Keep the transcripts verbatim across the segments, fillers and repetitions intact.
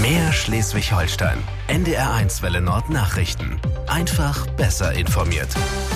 Mehr Schleswig-Holstein. N D R eins Welle Nord Nachrichten. Einfach besser informiert.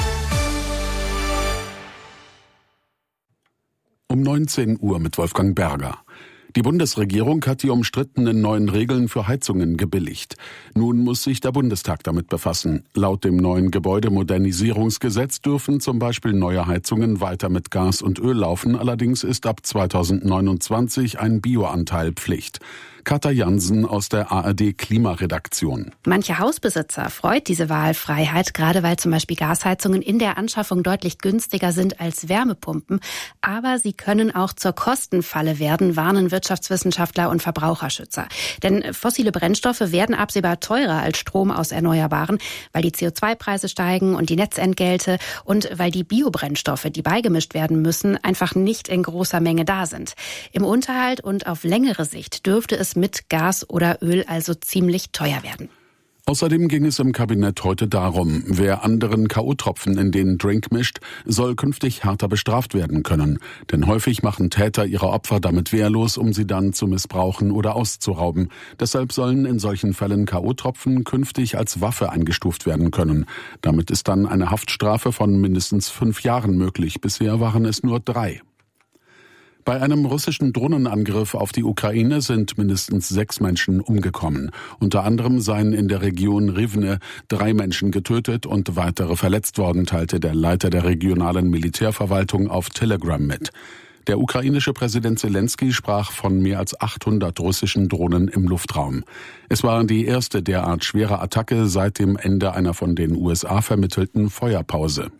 Um neunzehn Uhr mit Wolfgang Berger. Die Bundesregierung hat die umstrittenen neuen Regeln für Heizungen gebilligt. Nun muss sich der Bundestag damit befassen. Laut dem neuen Gebäudemodernisierungsgesetz dürfen zum Beispiel neue Heizungen weiter mit Gas und Öl laufen. Allerdings ist ab zweitausendneunundzwanzig ein Bioanteil Pflicht. Katja Jansen aus der A R D Klimaredaktion. Manche Hausbesitzer freut diese Wahlfreiheit, gerade weil zum Beispiel Gasheizungen in der Anschaffung deutlich günstiger sind als Wärmepumpen. Aber sie können auch zur Kostenfalle werden, warnen Wirtschaftswissenschaftler und Verbraucherschützer. Denn fossile Brennstoffe werden absehbar teurer als Strom aus Erneuerbaren, weil die C O zwei Preise steigen und die Netzentgelte und weil die Biobrennstoffe, die beigemischt werden müssen, einfach nicht in großer Menge da sind. Im Unterhalt und auf längere Sicht dürfte es mit Gas oder Öl also ziemlich teuer werden. Außerdem ging es im Kabinett heute darum, wer anderen K O-Tropfen in den Drink mischt, soll künftig härter bestraft werden können. Denn häufig machen Täter ihre Opfer damit wehrlos, um sie dann zu missbrauchen oder auszurauben. Deshalb sollen in solchen Fällen K O-Tropfen künftig als Waffe eingestuft werden können. Damit ist dann eine Haftstrafe von mindestens fünf Jahren möglich. Bisher waren es nur drei. Bei einem russischen Drohnenangriff auf die Ukraine sind mindestens sechs Menschen umgekommen. Unter anderem seien in der Region Rivne drei Menschen getötet und weitere verletzt worden, teilte der Leiter der regionalen Militärverwaltung auf Telegram mit. Der ukrainische Präsident Zelensky sprach von mehr als achthundert russischen Drohnen im Luftraum. Es war die erste derart schwere Attacke seit dem Ende einer von den U S A vermittelten Feuerpause.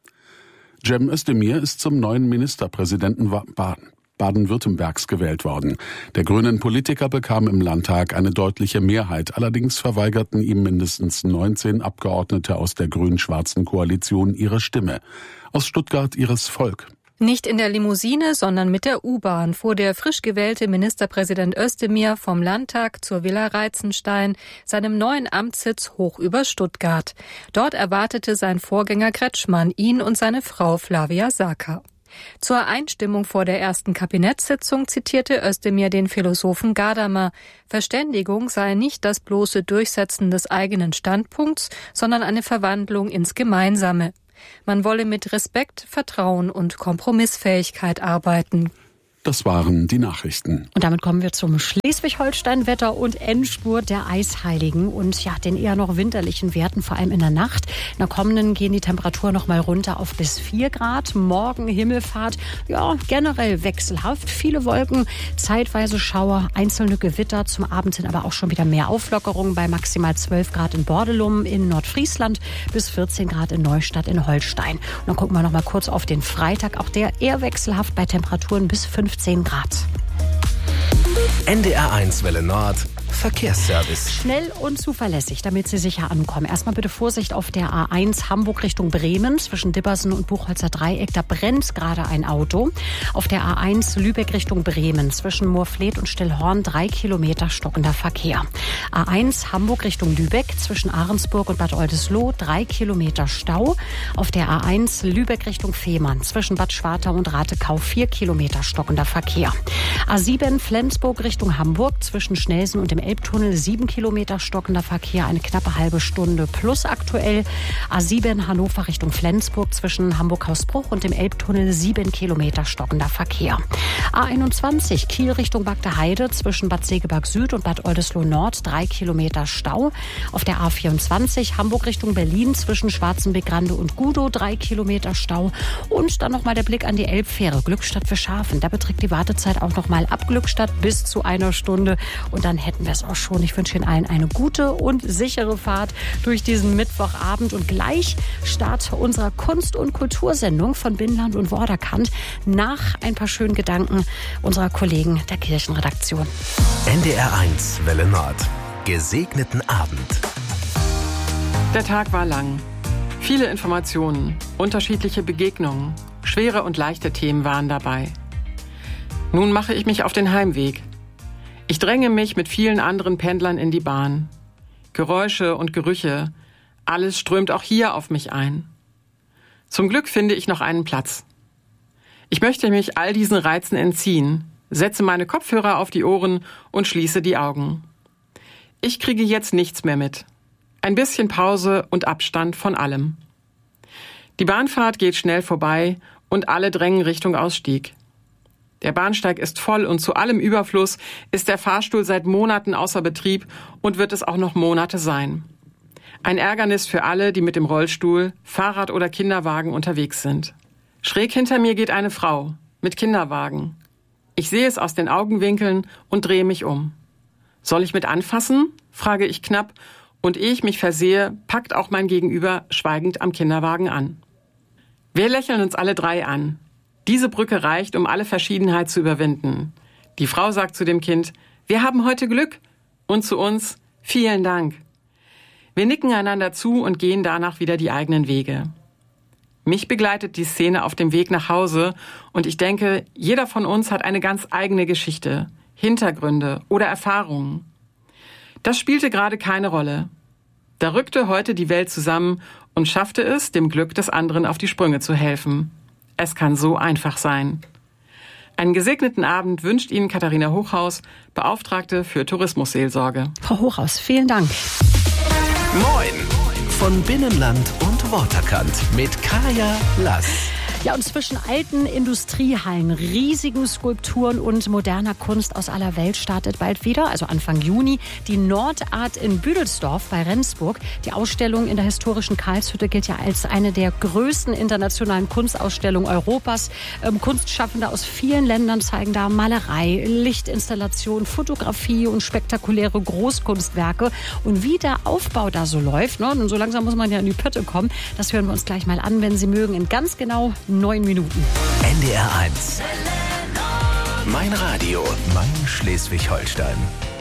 Cem Özdemir ist zum neuen Ministerpräsidenten Baden. Baden-Württembergs gewählt worden. Der grünen Politiker bekam im Landtag eine deutliche Mehrheit. Allerdings verweigerten ihm mindestens neunzehn Abgeordnete aus der grün-schwarzen Koalition ihre Stimme. Aus Stuttgart Iris Volk. Nicht in der Limousine, sondern mit der U-Bahn fuhr der frisch gewählte Ministerpräsident Özdemir vom Landtag zur Villa Reitzenstein, seinem neuen Amtssitz hoch über Stuttgart. Dort erwartete sein Vorgänger Kretschmann ihn und seine Frau Flavia Saka. Zur Einstimmung vor der ersten Kabinettssitzung zitierte Özdemir den Philosophen Gadamer. Verständigung sei nicht das bloße Durchsetzen des eigenen Standpunkts, sondern eine Verwandlung ins Gemeinsame. Man wolle mit Respekt, Vertrauen und Kompromissfähigkeit arbeiten. Das waren die Nachrichten. Und damit kommen wir zum Schleswig-Holstein-Wetter und Endspurt der Eisheiligen und ja, den eher noch winterlichen Werten, vor allem in der Nacht. In der kommenden gehen die Temperaturen noch mal runter auf bis vier Grad. Morgen Himmelfahrt, ja, generell wechselhaft. Viele Wolken, zeitweise Schauer, einzelne Gewitter. Zum Abend hin aber auch schon wieder mehr Auflockerungen bei maximal zwölf Grad in Bordelum in Nordfriesland bis vierzehn Grad in Neustadt in Holstein. Und dann gucken wir noch mal kurz auf den Freitag. Auch der eher wechselhaft bei Temperaturen bis fünfzehn Grad. N D R eins Welle Nord Verkehrsservice. Schnell und zuverlässig, damit Sie sicher ankommen. Erstmal bitte Vorsicht auf der A eins Hamburg Richtung Bremen zwischen Dibbersen und Buchholzer Dreieck. Da brennt gerade ein Auto. Auf der A eins Lübeck Richtung Bremen zwischen Moorfleet und Stillhorn drei Kilometer stockender Verkehr. A eins Hamburg Richtung Lübeck zwischen Ahrensburg und Bad Oldesloe drei Kilometer Stau. Auf der A eins Lübeck Richtung Fehmarn zwischen Bad Schwartau und Ratekau vier Kilometer stockender Verkehr. A sieben Flensburg Richtung Hamburg zwischen Schnelsen und dem Elbtunnel sieben Kilometer stockender Verkehr, eine knappe halbe Stunde plus aktuell. A sieben Hannover Richtung Flensburg zwischen Hamburg-Hausbruch und dem Elbtunnel sieben Kilometer stockender Verkehr. A einundzwanzig Kiel Richtung Bagdeheide zwischen Bad Segeberg Süd und Bad Oldesloe Nord drei Kilometer Stau. Auf der A vierundzwanzig Hamburg Richtung Berlin zwischen Schwarzenbeck-Grande und Gudow drei Kilometer Stau. Und dann nochmal der Blick an die Elbfähre Glückstadt für Schafen. Da beträgt die Wartezeit auch nochmal ab Glückstadt bis zu einer Stunde. Und dann hätten wir es auch schon. Ich wünsche Ihnen allen eine gute und sichere Fahrt durch diesen Mittwochabend und gleich Start unserer Kunst- und Kultursendung von Binnenland und Vorderkant nach ein paar schönen Gedanken unserer Kollegen der Kirchenredaktion. N D R eins Welle Nord. Gesegneten Abend. Der Tag war lang. Viele Informationen, unterschiedliche Begegnungen, schwere und leichte Themen waren dabei. Nun mache ich mich auf den Heimweg. Ich dränge mich mit vielen anderen Pendlern in die Bahn. Geräusche und Gerüche, alles strömt auch hier auf mich ein. Zum Glück finde ich noch einen Platz. Ich möchte mich all diesen Reizen entziehen, setze meine Kopfhörer auf die Ohren und schließe die Augen. Ich kriege jetzt nichts mehr mit. Ein bisschen Pause und Abstand von allem. Die Bahnfahrt geht schnell vorbei und alle drängen Richtung Ausstieg. Der Bahnsteig ist voll und zu allem Überfluss ist der Fahrstuhl seit Monaten außer Betrieb und wird es auch noch Monate sein. Ein Ärgernis für alle, die mit dem Rollstuhl, Fahrrad oder Kinderwagen unterwegs sind. Schräg hinter mir geht eine Frau mit Kinderwagen. Ich sehe es aus den Augenwinkeln und drehe mich um. Soll ich mit anfassen? Frage ich knapp und ehe ich mich versehe, packt auch mein Gegenüber schweigend am Kinderwagen an. Wir lächeln uns alle drei an. Diese Brücke reicht, um alle Verschiedenheit zu überwinden. Die Frau sagt zu dem Kind, wir haben heute Glück. Und zu uns, vielen Dank. Wir nicken einander zu und gehen danach wieder die eigenen Wege. Mich begleitet die Szene auf dem Weg nach Hause und ich denke, jeder von uns hat eine ganz eigene Geschichte, Hintergründe oder Erfahrungen. Das spielte gerade keine Rolle. Da rückte heute die Welt zusammen und schaffte es, dem Glück des anderen auf die Sprünge zu helfen. Es kann so einfach sein. Einen gesegneten Abend wünscht Ihnen Katharina Hochhaus, Beauftragte für Tourismusseelsorge. Frau Hochhaus, vielen Dank. Moin von Binnenland und Waterkant mit Kaya Lass. Ja, und zwischen alten Industriehallen, riesigen Skulpturen und moderner Kunst aus aller Welt startet bald wieder, also Anfang Juni, die Nordart in Büdelsdorf bei Rendsburg. Die Ausstellung in der historischen Karlshütte gilt ja als eine der größten internationalen Kunstausstellungen Europas. Ähm, Kunstschaffende aus vielen Ländern zeigen da Malerei, Lichtinstallation, Fotografie und spektakuläre Großkunstwerke. Und wie der Aufbau da so läuft, ne? Und so langsam muss man ja in die Pötte kommen, das hören wir uns gleich mal an, wenn Sie mögen, in ganz genau neun Minuten. N D R eins. Mein Radio, mein Schleswig-Holstein.